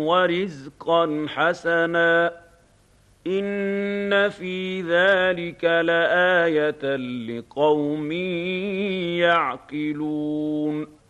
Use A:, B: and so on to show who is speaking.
A: ورزقا حسنا إن في ذلك لآية لقوم يعقلون